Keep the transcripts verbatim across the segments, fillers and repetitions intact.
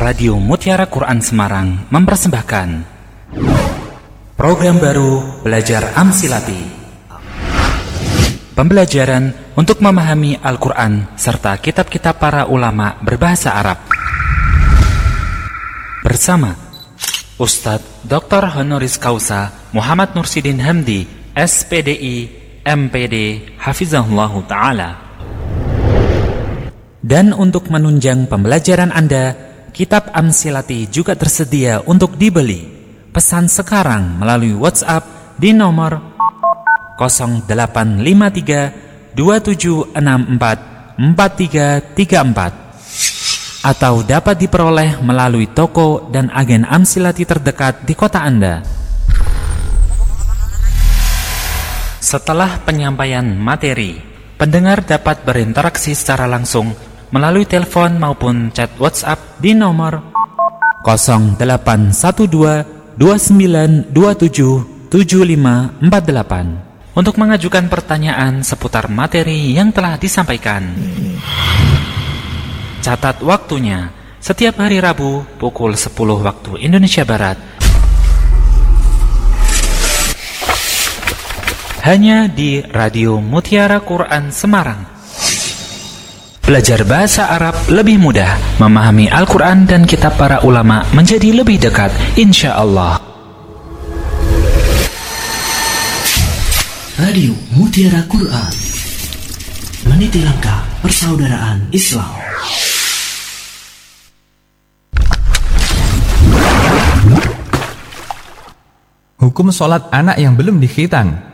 Radio Mutiara Quran Semarang mempersembahkan program baru Belajar Amsilati. Pembelajaran untuk memahami Al-Quran serta kitab-kitab para ulama berbahasa Arab. Bersama Ustadz Doktor Honoris Causa Muhammad Nursidin Hamdi, S P D I, M P D, Hafizahullah Ta'ala. Dan untuk menunjang pembelajaran Anda, kitab Amsilati juga tersedia untuk dibeli. Pesan sekarang melalui WhatsApp di nomor nol delapan lima tiga dua tujuh enam empat empat tiga tiga empat atau dapat diperoleh melalui toko dan agen Amsilati terdekat di kota Anda. Setelah penyampaian materi, pendengar dapat berinteraksi secara langsung melalui telepon maupun chat WhatsApp di nomor nol delapan satu dua dua sembilan dua tujuh tujuh lima empat delapan untuk mengajukan pertanyaan seputar materi yang telah disampaikan. Catat waktunya, setiap hari Rabu pukul sepuluh waktu Indonesia Barat. Hanya di Radio Mutiara Quran Semarang. Belajar bahasa Arab lebih mudah, memahami Al-Quran dan kitab para ulama menjadi lebih dekat, insya Allah. Radio Mutiara Quran, meniti langkah persaudaraan Islam. Hukum sholat anak yang belum dikhitan.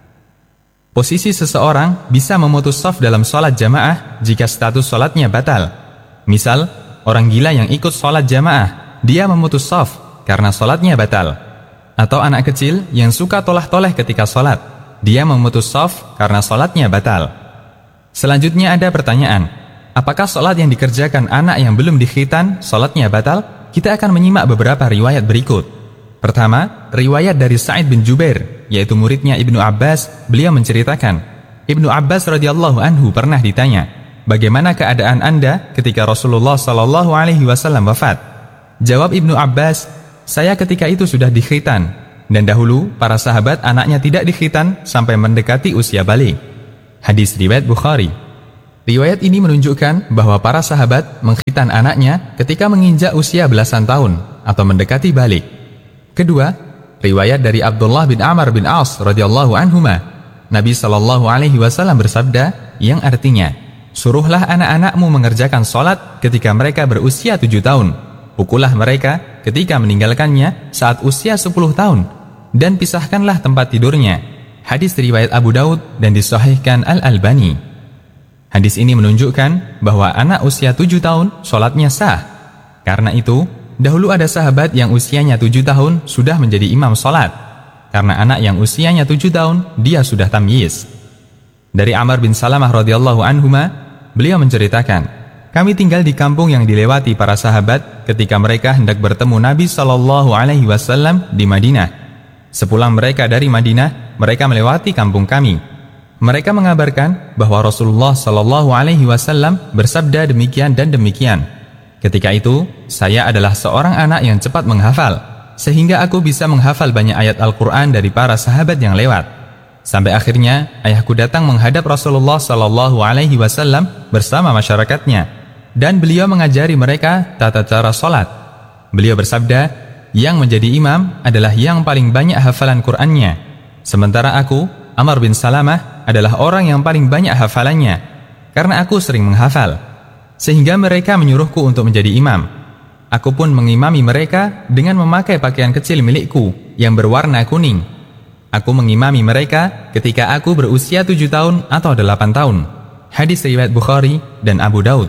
Posisi seseorang bisa memutus shaf dalam sholat jamaah jika status sholatnya batal. Misal, orang gila yang ikut sholat jamaah, dia memutus shaf karena sholatnya batal. Atau anak kecil yang suka tolah-toleh ketika sholat, dia memutus shaf karena sholatnya batal. Selanjutnya ada pertanyaan, apakah sholat yang dikerjakan anak yang belum dikhitan sholatnya batal? Kita akan menyimak beberapa riwayat berikut. Pertama, riwayat dari Sa'id bin Jubair, yaitu muridnya Ibnu Abbas. Beliau menceritakan, Ibnu Abbas radhiyallahu anhu pernah ditanya, bagaimana keadaan Anda ketika Rasulullah sallallahu alaihi wasallam wafat? Jawab Ibnu Abbas, saya ketika itu sudah dikhitan, dan dahulu para sahabat anaknya tidak dikhitan sampai mendekati usia balik. Hadis riwayat Bukhari. Riwayat ini menunjukkan bahwa para sahabat mengkhitan anaknya ketika menginjak usia belasan tahun atau mendekati balik. Kedua, riwayat dari Abdullah bin Amr bin As radhiyallahu anhuma. Nabi sallallahu alaihi wasallam bersabda yang artinya, suruhlah anak-anakmu mengerjakan sholat ketika mereka berusia tujuh tahun. Pukullah mereka ketika meninggalkannya saat usia sepuluh tahun. Dan pisahkanlah tempat tidurnya. Hadis riwayat Abu Daud dan disahihkan Al-Albani. Hadis ini menunjukkan bahwa anak usia tujuh tahun sholatnya sah. Karena itu, dahulu ada sahabat yang usianya tujuh tahun sudah menjadi imam sholat. Karena anak yang usianya tujuh tahun, dia sudah tamyiz. Dari Amr bin Salamah radhiyallahu anhuma, beliau menceritakan, kami tinggal di kampung yang dilewati para sahabat ketika mereka hendak bertemu Nabi sallallahu alaihi wasallam di Madinah. Sepulang mereka dari Madinah, mereka melewati kampung kami. Mereka mengabarkan bahwa Rasulullah sallallahu alaihi wasallam bersabda demikian dan demikian. Ketika itu, saya adalah seorang anak yang cepat menghafal, sehingga aku bisa menghafal banyak ayat Al-Quran dari para sahabat yang lewat. Sampai akhirnya, ayahku datang menghadap Rasulullah sallallahu alaihi wasallam bersama masyarakatnya, dan beliau mengajari mereka tata cara sholat. Beliau bersabda, yang menjadi imam adalah yang paling banyak hafalan Qur'annya, sementara aku, Amr bin Salamah, adalah orang yang paling banyak hafalannya, karena aku sering menghafal. Sehingga mereka menyuruhku untuk menjadi imam. Aku pun mengimami mereka dengan memakai pakaian kecil milikku yang berwarna kuning. Aku mengimami mereka ketika aku berusia tujuh tahun atau delapan tahun. Hadis riwayat Bukhari dan Abu Daud.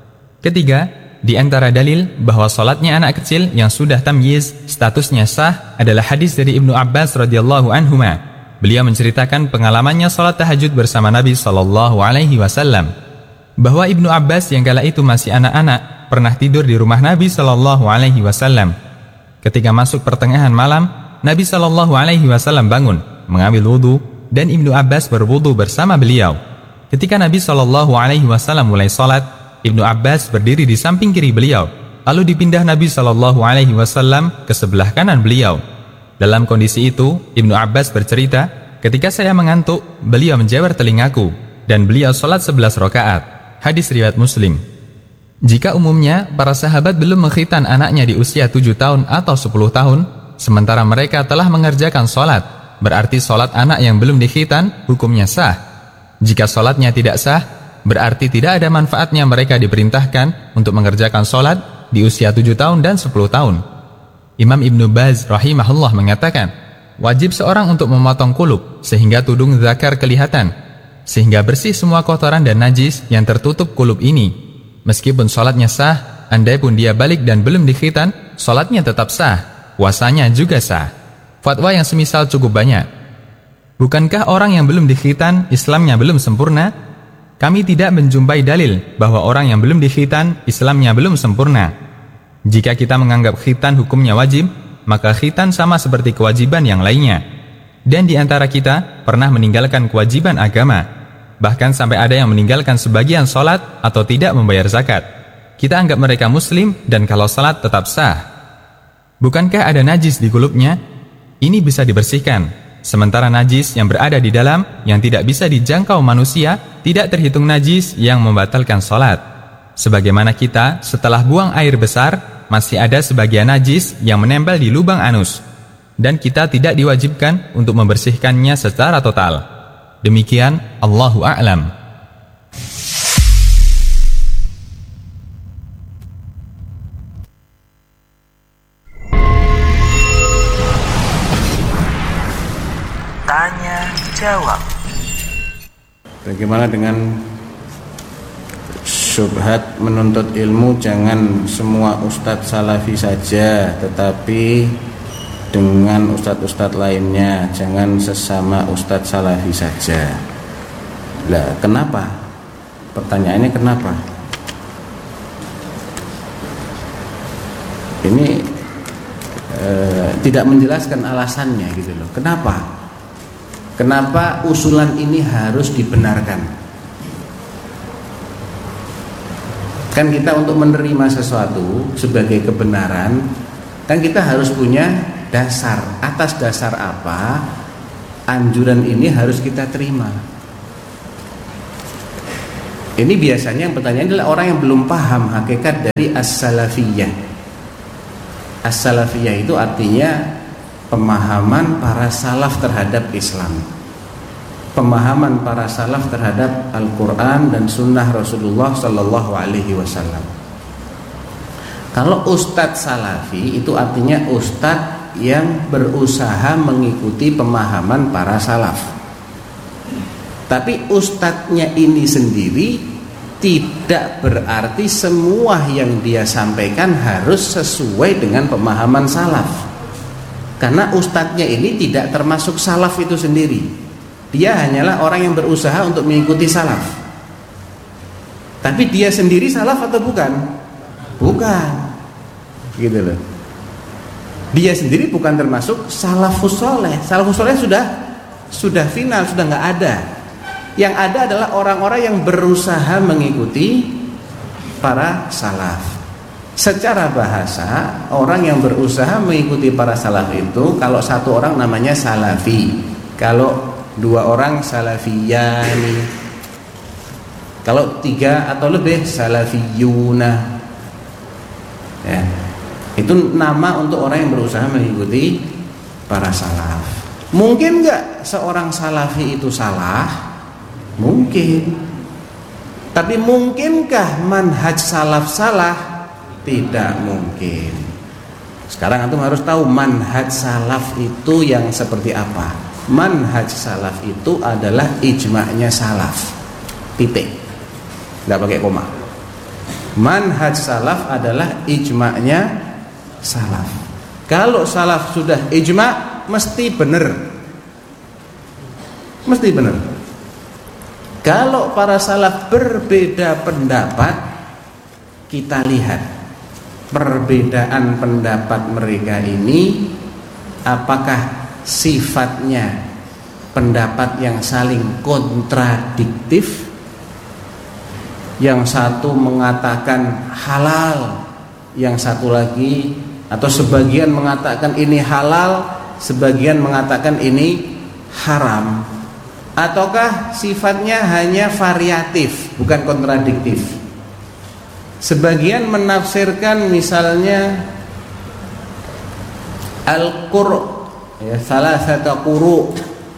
Ketiga, di antara dalil bahwa salatnya anak kecil yang sudah tamyiz statusnya sah adalah hadis dari Ibnu Abbas radhiyallahu anhuma. Beliau menceritakan pengalamannya salat tahajud bersama Nabi sallallahu alaihi wasallam. Bahwa Ibnu Abbas yang kala itu masih anak-anak pernah tidur di rumah Nabi sallallahu alaihi wasallam. Ketika masuk pertengahan malam, Nabi sallallahu alaihi wasallam bangun, mengambil wudu, dan Ibnu Abbas berwudu bersama beliau. Ketika Nabi sallallahu alaihi wasallam mulai salat, Ibnu Abbas berdiri di samping kiri beliau, lalu dipindah Nabi shallallahu alaihi wasallam ke sebelah kanan beliau. Dalam kondisi itu, Ibnu Abbas bercerita, ketika saya mengantuk, beliau menjewer telingaku, dan beliau sholat sebelas rakaat. Hadis riwayat Muslim. Jika umumnya para sahabat belum mengkhitan anaknya di usia tujuh tahun atau sepuluh tahun, sementara mereka telah mengerjakan sholat, berarti sholat anak yang belum dikhitan hukumnya sah. Jika sholatnya tidak sah, berarti tidak ada manfaatnya mereka diperintahkan untuk mengerjakan sholat di usia tujuh tahun dan sepuluh tahun. Imam Ibnu Baz rahimahullah mengatakan, wajib seorang untuk memotong kulub sehingga tudung zakar kelihatan, sehingga bersih semua kotoran dan najis yang tertutup kulub ini. Meskipun sholatnya sah, andai pun dia balik dan belum dikhitan, sholatnya tetap sah, puasanya juga sah. Fatwa yang semisal cukup banyak. Bukankah orang yang belum dikhitan Islamnya belum sempurna? Kami tidak menjumpai dalil bahwa orang yang belum dikhitan Islamnya belum sempurna. Jika kita menganggap khitan hukumnya wajib, maka khitan sama seperti kewajiban yang lainnya. Dan di antara kita pernah meninggalkan kewajiban agama, bahkan sampai ada yang meninggalkan sebagian sholat atau tidak membayar zakat. Kita anggap mereka muslim dan kalau sholat tetap sah. Bukankah ada najis di kulubnya? Ini bisa dibersihkan. Sementara najis yang berada di dalam yang tidak bisa dijangkau manusia tidak terhitung najis yang membatalkan sholat. Sebagaimana kita setelah buang air besar masih ada sebagian najis yang menempel di lubang anus, dan kita tidak diwajibkan untuk membersihkannya secara total. Demikian, Allahu a'lam. Tanya jawab. Bagaimana dengan syubhat menuntut ilmu? Jangan semua ustadz salafi saja, tetapi dengan ustadz-ustadz lainnya. Jangan sesama ustadz salafi saja. Lah, kenapa? Pertanyaannya kenapa? Ini eh, tidak menjelaskan alasannya gitu loh. Kenapa? Kenapa usulan ini harus dibenarkan? Kan kita untuk menerima sesuatu sebagai kebenaran, kan kita harus punya dasar. Atas dasar apa anjuran ini harus kita terima? Ini biasanya yang pertanyaan adalah orang yang belum paham hakikat dari as-salafiyah. As-salafiyah itu artinya pemahaman para salaf terhadap Islam, pemahaman para salaf terhadap Al-Quran dan Sunnah Rasulullah Sallallahu Alaihi Wasallam. Kalau ustadz salafi itu artinya ustadz yang berusaha mengikuti pemahaman para salaf. Tapi ustadznya ini sendiri tidak berarti semua yang dia sampaikan harus sesuai dengan pemahaman salaf. Karena ustadznya ini tidak termasuk salaf itu sendiri. Dia hanyalah orang yang berusaha untuk mengikuti salaf. Tapi dia sendiri salaf atau bukan? Bukan. Gitu loh. Dia sendiri bukan termasuk salafus soleh. Salafus soleh sudah sudah final, sudah nggak ada. Yang ada adalah orang-orang yang berusaha mengikuti para salaf. Secara bahasa, orang yang berusaha mengikuti para salaf itu, kalau satu orang namanya salafi, kalau dua orang salafiyani, kalau tiga atau lebih salafiyuna. Ya, itu nama untuk orang yang berusaha mengikuti para salaf. Mungkin nggak seorang salafi itu salah? Mungkin. Tapi mungkinkah manhaj salaf salah? Tidak mungkin. Sekarang antum harus tahu manhaj salaf itu yang seperti apa. Manhaj salaf itu adalah ijma'nya salaf. Titik. Enggak pakai koma. Manhaj salaf adalah ijma'nya salaf. Kalau salaf sudah ijma', mesti benar. Mesti benar. Kalau para salaf berbeda pendapat, kita lihat perbedaan pendapat mereka ini apakah sifatnya pendapat yang saling kontradiktif. Yang satu mengatakan halal, yang satu lagi, atau sebagian mengatakan ini halal, sebagian mengatakan ini haram, ataukah sifatnya hanya variatif, bukan kontradiktif? Sebagian menafsirkan misalnya al-qur' ya, salasata quru'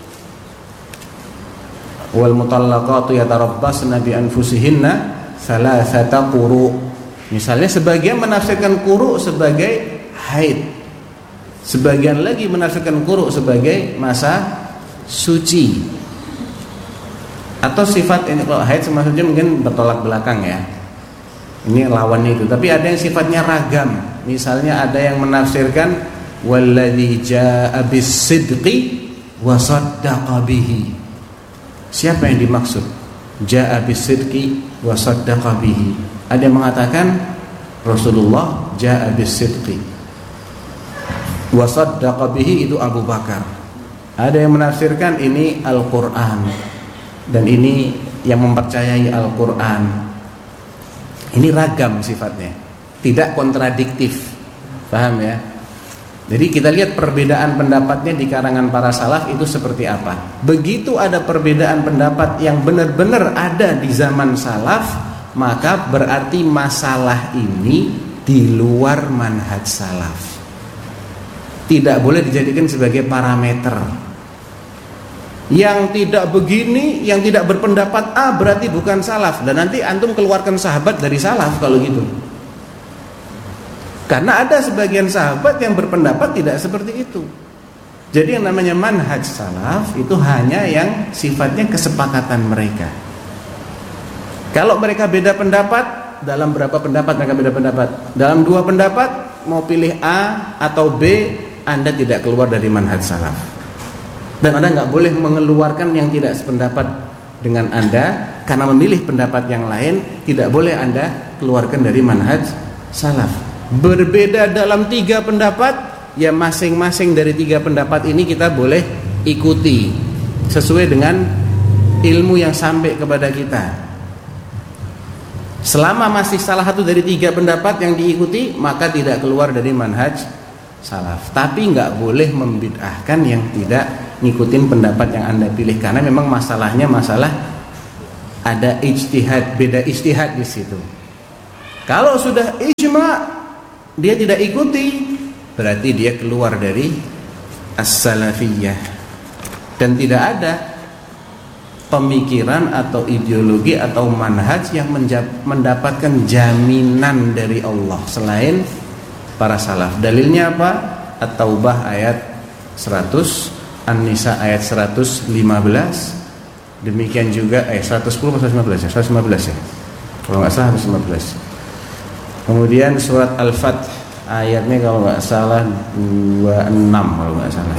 wal mutallaqatu yatarabbasna bi anfusihinna salasata quru'. Misalnya sebagian menafsirkan quru' sebagai haid, sebagian lagi menafsirkan quru' sebagai masa suci. Atau sifat ini, kalau haid maksudnya mungkin bertolak belakang ya, ini lawan itu. Tapi ada yang sifatnya ragam. Misalnya ada yang menafsirkan walladzi jaa'a bis-sidqi wa saddaqa bihi. Siapa yang dimaksud jaa'a bis-sidqi wa saddaqa bihi? Ada yang mengatakan Rasulullah jaa'a bis-sidqi wa saddaqa bihi, itu Abu Bakar. Ada yang menafsirkan ini Al-Qur'an, dan ini yang mempercayai Al-Qur'an. Ini ragam sifatnya, tidak kontradiktif. Paham ya? Jadi kita lihat perbedaan pendapatnya di karangan para salaf itu seperti apa. Begitu ada perbedaan pendapat yang benar-benar ada di zaman salaf, maka berarti masalah ini di luar manhaj salaf, tidak boleh dijadikan sebagai parameter. Yang tidak begini, yang tidak berpendapat A berarti bukan salaf. Dan nanti antum keluarkan sahabat dari salaf kalau gitu. Karena ada sebagian sahabat yang berpendapat tidak seperti itu. Jadi yang namanya manhaj salaf itu hanya yang sifatnya kesepakatan mereka. Kalau mereka beda pendapat, dalam berapa pendapat mereka beda pendapat? Dalam dua pendapat, mau pilih A atau B, Anda tidak keluar dari manhaj salaf. Dan Anda nggak boleh mengeluarkan yang tidak sependapat dengan Anda, karena memilih pendapat yang lain tidak boleh Anda keluarkan dari manhaj salaf. Berbeda dalam tiga pendapat, ya masing-masing dari tiga pendapat ini kita boleh ikuti sesuai dengan ilmu yang sampai kepada kita. Selama masih salah satu dari tiga pendapat yang diikuti, maka tidak keluar dari manhaj salaf. Tapi nggak boleh membid'ahkan yang tidak ngikutin pendapat yang Anda pilih, karena memang masalahnya masalah ada ijtihad, beda ijtihad di situ. Kalau sudah ijma dia tidak ikuti, berarti dia keluar dari as-salafiyah, dan tidak ada pemikiran atau ideologi atau manhaj yang mendapatkan jaminan dari Allah selain para salaf. Dalilnya apa? At-Taubah ayat seratus, An-Nisa ayat seratus lima belas, demikian juga ayat seratus sepuluh atau seratus lima belas ya? seratus lima belas ya? Kalau nggak salah seratus lima belas. Kemudian surat Al-Fath ayatnya kalau nggak salah dua puluh enam kalau nggak salah.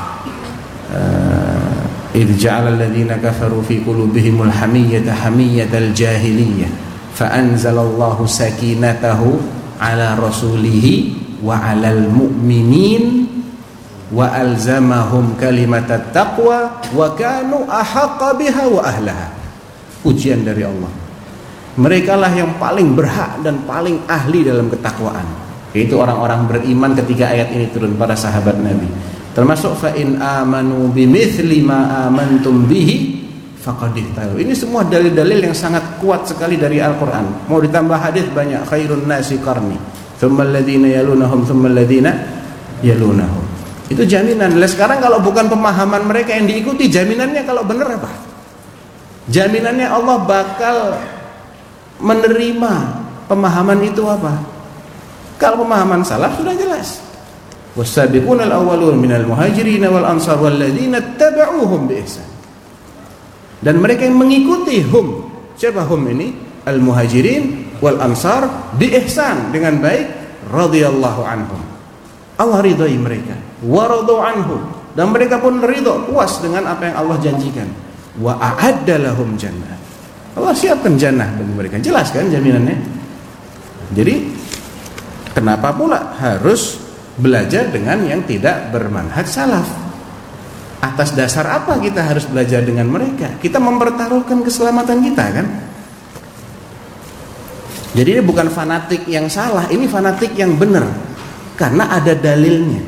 Idh ja'ala alladhina kafaru fi qulubihimul hamiyyata hamiyyatal jahiliyyah fa anzalallahu sakinatahu ala rasulihi wa 'alal mu'minin wa alzamahum kalimatat taqwa wa kanu ahaqqa biha wa ahlaha. Ujian dari Allah. Mereka lah yang paling berhak dan paling ahli dalam ketakwaan. Yaitu orang-orang beriman ketika ayat ini turun, para sahabat Nabi. Termasuk fa in amanu bimithli ma amantum bihi faqad ihtadaw. Ini semua dalil-dalil yang sangat kuat sekali dari Al-Qur'an. Mau ditambah hadis banyak, khairun nasi qarni, tsumma alladziina yalunahum, tsumma alladziina yalunahum. Itu jaminan. Nah, sekarang kalau bukan pemahaman mereka yang diikuti, jaminannya kalau benar apa? Jaminannya Allah bakal menerima pemahaman itu apa? Kalau pemahaman salaf sudah jelas. Was-sabiqunal awwalun minal muhajirin wal ansar walladzina ittaba'uuhum bi ihsan. Dan mereka yang mengikuti hum. Siapa hum ini? Al-muhajirin wal ansar bi ihsan, dengan baik, radhiyallahu anhum. Allah ridhai mereka, wa radu anhu, dan mereka pun ridha, puas dengan apa yang Allah janjikan. Wa a'adda lahum jannah. Allah siapkan jannah bagi mereka. Jelas kan jaminannya? Jadi kenapa pula harus belajar dengan yang tidak bermanhaj salaf? Atas dasar apa kita harus belajar dengan mereka? Kita mempertaruhkan keselamatan kita kan? Jadi ini bukan fanatik yang salah, ini fanatik yang benar karena ada dalilnya.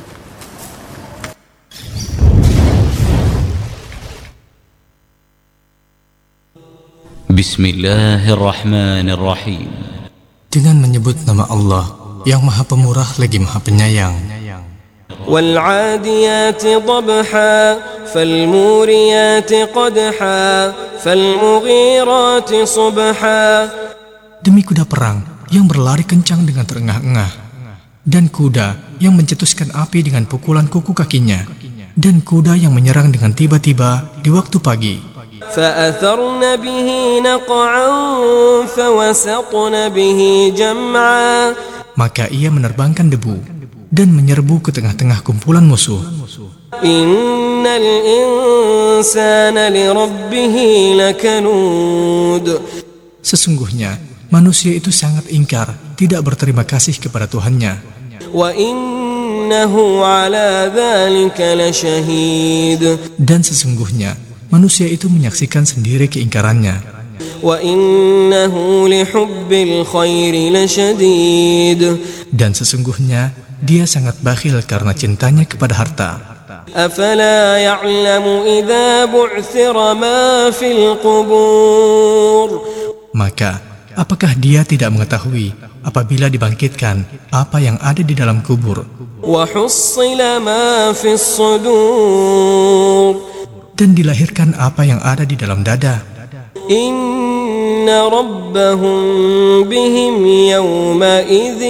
Bismillahirrahmanirrahim. Dengan menyebut nama Allah yang Maha Pemurah lagi Maha Penyayang. وَالْعَادِيَاتِ ضَبْحًا فَالْمُورِيَاتِ قَدْحًا فَالْمُغِيرَاتِ صُبْحًا. Demi kuda perang yang berlari kencang dengan terengah-engah, dan kuda yang mencetuskan api dengan pukulan kuku kakinya, dan kuda yang menyerang dengan tiba-tiba di waktu pagi. فَأَثَرْنَ بِهِ نَقْعًا فَوَسَطْنَ بِهِ جَمْعًا. Maka ia menerbangkan debu dan menyerbu ke tengah-tengah kumpulan musuh. إِنَّ الْإِنسَانَ لِرَبِّهِ لَكَنُودٌ. Sesungguhnya manusia itu sangat ingkar, tidak berterima kasih kepada Tuhannya. وَإِنَّهُ عَلَى ذَلِكَ لَشَهِيدٌ. Dan sesungguhnya manusia itu menyaksikan sendiri keingkarannya. وَإِنَّهُ لِحُبِّ الْخَيْرِ لَشَدِيدٌ. Dan sesungguhnya dia sangat bakhil karena cintanya kepada harta. أَفَلَا يَعْلَمُ إِذَا بُعْثِرَ مَا فِي الْقُبُورِ. Maka apakah dia tidak mengetahui apabila dibangkitkan apa yang ada di dalam kubur, وَحُصِّلَ مَا فِي الصُّدُورِ. dan dilahirkan apa yang ada di dalam dada? إِنَّ رَبَّهُمْ بِهِمْ يَوْمَئِذٍ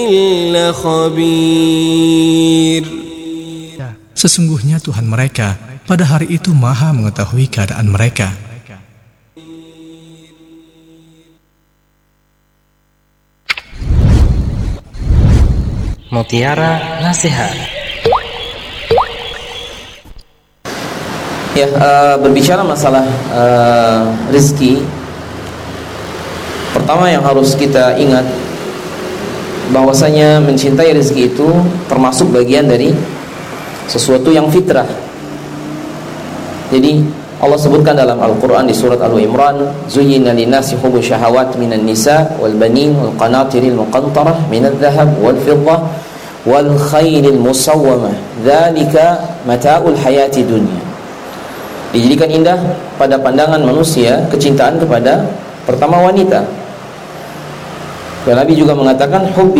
لَخَبِيرٌ. Sesungguhnya Tuhan mereka pada hari itu maha mengetahui keadaan mereka. Mutiara Nasihat. Ya, uh, berbicara masalah uh, rezeki, pertama yang harus kita ingat bahwasanya mencintai rezeki itu termasuk bagian dari sesuatu yang fitrah. Jadi Allah sebutkan dalam Al-Quran di surat Al-Imran, zuyyina linnasi hubbu syahawat minan nisa wal banin wal qanatiril muqantarah minadh dhahab wal fiddah wal khailil musawwamah dzalika mata'ul hayati dunya. Dijadikan indah pada pandangan manusia kecintaan kepada pertama wanita. Dan Nabi juga mengatakan hubbi